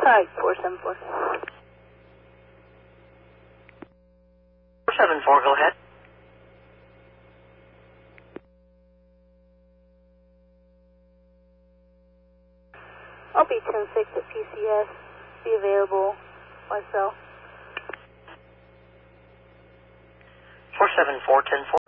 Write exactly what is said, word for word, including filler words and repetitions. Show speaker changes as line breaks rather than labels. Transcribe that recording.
Alright, four seven four.
four seven four, go ahead.
I'll be ten six at P C S. Be available myself.
four seven four, ten four.